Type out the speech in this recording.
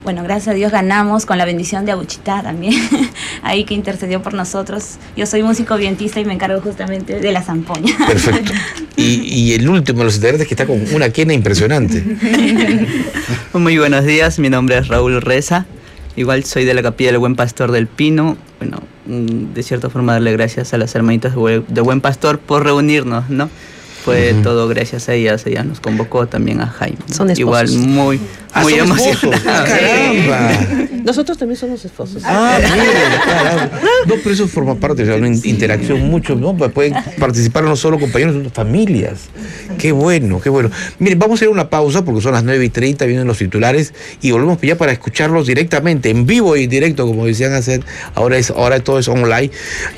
Bueno, gracias a Dios ganamos con la bendición de Abuchita también, ahí que intercedió por nosotros. Yo soy músico vientista y me encargo justamente de la zampoña. Perfecto. Y el último de los integrantes que está con una quena impresionante. Muy buenos días, mi nombre es Raúl Reza. Igual soy de la Capilla del Buen Pastor del Pino. Bueno, de cierta forma darle gracias a las hermanitas de Buen Pastor por reunirnos, ¿no? Fue todo gracias a ellas. Ella nos convocó también a Jaime. Son esposos. Igual muy son esposos. emocionado. ¡Caramba! Nosotros también somos esposos. Mire, caramba. No, pero eso forma parte de una interacción mucho, ¿no? Pueden participar no solo compañeros, sino familias. Qué bueno, qué bueno. Miren, vamos a ir a una pausa porque son las 9:30, vienen los titulares y volvemos ya para escucharlos directamente, en vivo y directo, como decían hacer. Ahora todo es online.